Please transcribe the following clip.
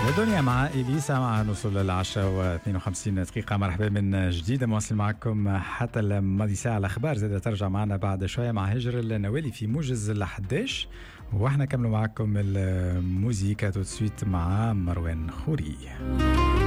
الدنيا مع إليسا مع نوصل 10:52 دقيقة. مرحبا من جديد، مواصل معكم حتى الماضي ساعة. الأخبار زادة ترجع معنا بعد شوية مع هجر النوالي في موجز ال11، واحنا كملوا معكم الموزيكا تو سويت مع مروان خوري.